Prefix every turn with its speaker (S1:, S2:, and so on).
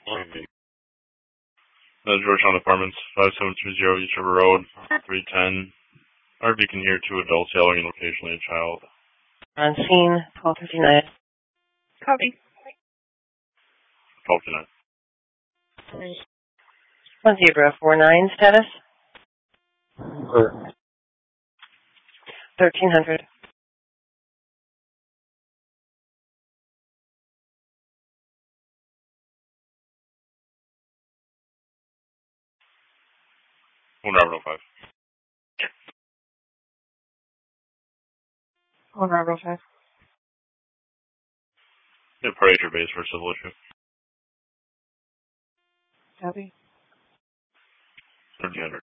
S1: Georgetown Apartments, 5730 East River Road, 310. RV can hear 2 adults yelling and occasionally a child.
S2: On scene, 1259.
S3: Copy.
S1: 1229.
S2: 1049 status? 1300.
S1: Robert 05.
S2: Robert 05.
S1: Yeah, parade your base for a civil issue.
S2: Copy.
S1: 1300.